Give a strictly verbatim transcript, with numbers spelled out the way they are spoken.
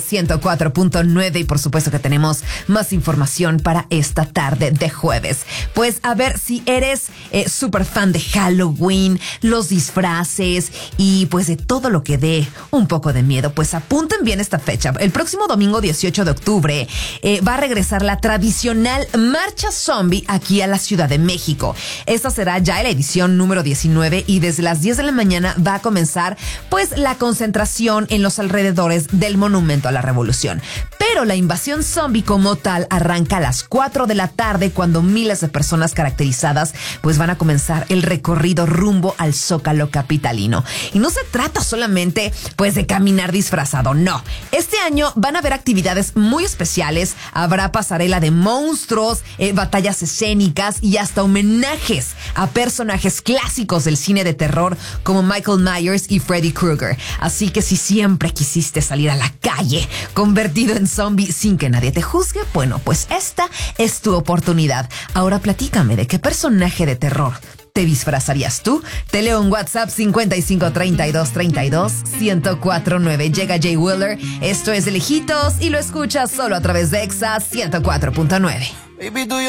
ciento cuatro punto nueve y por supuesto que tenemos más información para esta tarde de jueves. Pues a ver, si eres eh, súper fan de Halloween, los disfraces y pues de todo lo que dé un poco de miedo, pues apunten bien esta fecha. El próximo domingo dieciocho de octubre eh, va a regresar la tradicional Marcha Zombie aquí a la Ciudad de México. Esta será ya la edición número diecinueve y desde las diez de la mañana va a comenzar pues la concentración en los alrededores del Monumento a la Revolución. Pero la invasión zombie como tal arranca a las cuatro de la tarde cuando miles de personas caracterizadas pues van a comenzar el recorrido rumbo al Zócalo capitalino. Y no se trata solamente pues de caminar disfrazado, no. Este año van a haber actividades muy especiales, habrá pasarela de monstruos, eh, batallas escénicas y hasta homenajes a personajes clásicos del cine de terror como Michael Myers y Freddy Krueger. Así que si siempre quisiste salir a la calle convertido en zombie sin que nadie te juzgue, bueno, pues esta es tu oportunidad. Ahora platícame de qué personaje de terror te disfrazarías tú. Te leo en WhatsApp cincuenta y cinco treinta y dos treinta y dos ciento cuatro nueve. Llega Jay Wheeler, esto es de lejitos y lo escuchas solo a través de Exa ciento cuatro punto nueve. Baby, do you